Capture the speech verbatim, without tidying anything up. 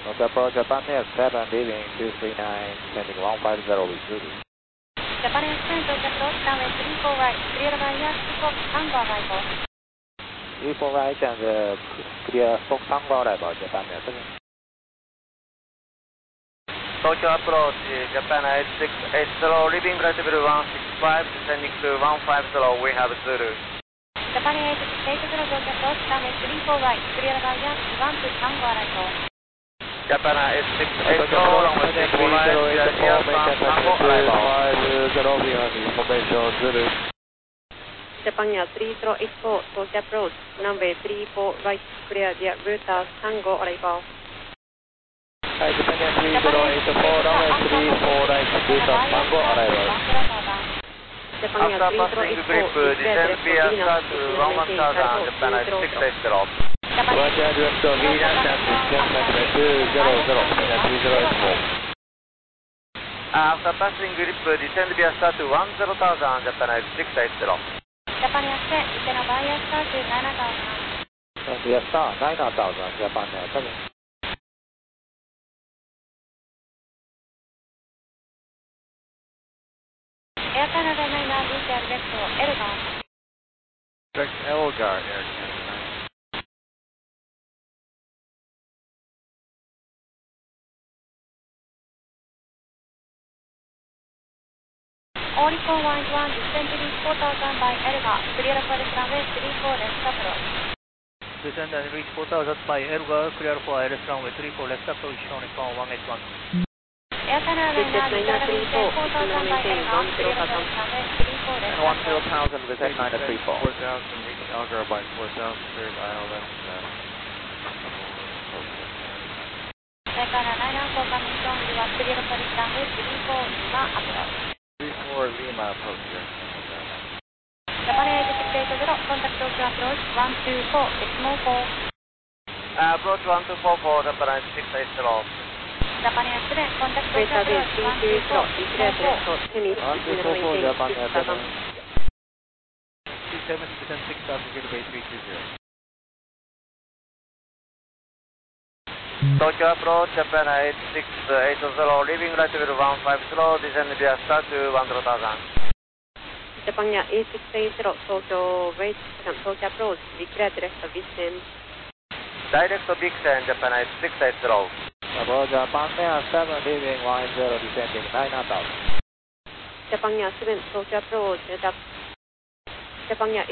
Hotel Pro Japan Air seven leaving two three nine, sending one five zero with Zulu. Japan Air seven, Hotel Pro, runway three four right, clear via Fox Tango arrival. three four right and uh, clear Fox Tango arrival, Japan Air seven. Tokyo approach, Japan eight six eight zero, leaving right level one six five, descending to one five zero, we have Zulu. Japan eight six eight zero, Tokyo approach, runway three four right, clear via one two Tango arrival. Japan eight six eight zero, runway three four right, clear via one Tango arrival. five zero beyond information, Zulu. Japan Air three zero eight four, Tokyo approach, runway three four right, clear via Routers Tango arrival. Hi, Japan Air three zero eight four, runway three four right, Routers Tango arrival. After passing the grip, descend via start to one one thousand, Japan eight six eight zero. Roger, direct to Venus and descend runway two zero zero, Japan Air three zero eight four. After passing grip, descend via start to one zero thousand, Japan eight six eight zero. Japan Air seven, descend via start to nine thousand. Via start nine thousand, Japan Air seven. Air Canada nine nine, direct to Elgar. Direct Elgar, Air Canada nine. Only four one one, descend to reach four thousand by Elgar, clear for the runway three four left approach. Descend and reach four thousand by Elgar, clear for I L S runway three four left approach, showing from one eight one. Air Canada nine nine, descend to reach four thousand by Elgar, clear for the runway three four left And one zero approach. thousand with nine three four. four thousand, reaching Elgar by four thousand, cleared I L S. Air Canada nine nine, for coming from you are clear for the runway three four Lima approach. three four Lima approach, Air Canada. Japan eight six eight zero, contact Tokyo approach one two four, decimal four. Uh, approach one two four four, Japan eight six eight zero. Japan Air seven, contact Tokyo approach one two four, decimal four. one two four four, Japan Air seven. T seven, descend six thousand, gateway three two zero. Tokyo approach, Japan eight six eight zero, leaving right level one five zero, descend via start to one zero thousand. Japan Air eight six eight zero, Tokyo wait, Tokyo approach, declare direct to Vixen. Direct to Vixen, Japan eight six eight zero. About Japan Air seven leaving one zero, descending nine thousand. Japan Air seven, Tokyo approach, Japan Air